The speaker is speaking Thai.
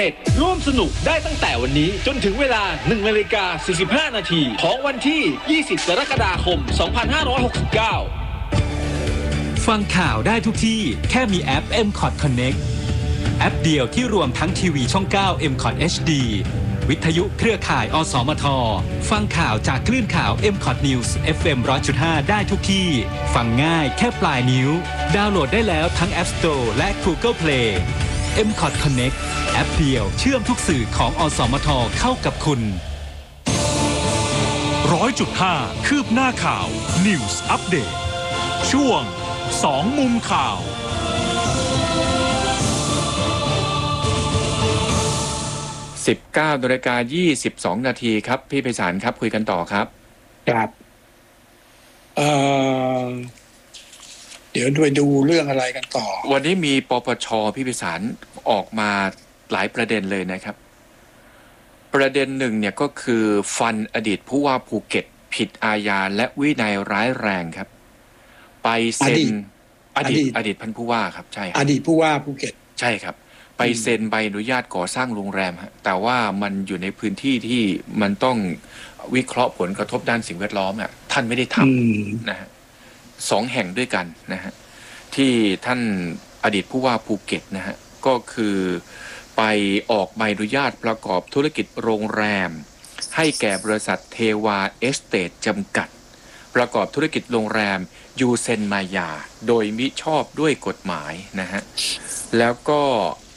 ร่วมสนุกได้ตั้งแต่วันนี้จนถึงเวลา 1:45 นาทีของวันที่ 20 กรกฎาคม 2569 ฟังข่าวได้ทุกที่แค่มีแอป MCOT Connect แอปเดียวที่รวมทั้งทีวีช่อง 9 MCOT HD วิทยุเครือข่ายอสมทฟังข่าวจากคลื่นข่าว MCOT News FM 100.5 ได้ทุกที่ฟังง่ายแค่ปลายนิ้วดาวน์โหลดได้แล้วทั้ง App Store และ Google Play MCOT Connect แอปเดียวเชื่อมทุกสื่อของอสมทเข้ากับคุณ 100.5 คืบหน้าข่าว News Update ช่วง2มุมข่าว 19:22 นาทีครับพี่ไพศาลครับคุยกันต่อครับครับเดี๋ยวไปดูเรื่องอะไรกันต่อวันนี้มีปปช.พี่ไพศาลออกมาหลายประเด็นเลยนะครับประเด็นหนึ่งเนี่ยก็คือฟันอดีตผู้ว่าภูเก็ตผิดอาญาและวินัยร้ายแรงครับไปเซ็นอดีตพันผู้ว่าครับใช่อดีตผู้ว่าภูเก็ตใช่ครับไปเซ็นใบอนุญาตก่อสร้างโรงแรมฮะแต่ว่ามันอยู่ในพื้นที่ที่มันต้องวิเคราะห์ผลกระทบด้านสิ่งแวดล้อมอ่ะท่านไม่ได้ทำนะฮะ2 แห่งด้วยกันนะฮะที่ท่านอดีตผู้ว่าภูเก็ตนะฮะก็คือไปออกใบอนุญาตประกอบธุรกิจโรงแรมให้แก่บริษัทเทวาเอสเตทจำกัดประกอบธุรกิจโรงแรมยูเซนมายาโดยมิชอบด้วยกฎหมายนะฮะแล้วก็